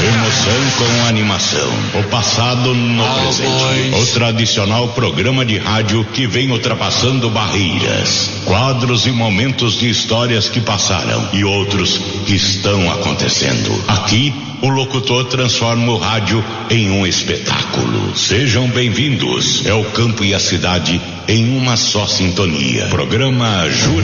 Emoção com animação. O passado no presente. O tradicional programa de rádio que vem ultrapassando barreiras. Quadros e momentos de histórias que passaram e outros que estão acontecendo. Aqui, o locutor transforma o rádio em um espetáculo. Sejam bem-vindos. É o campo e a cidade em uma só sintonia. Programa Júnior.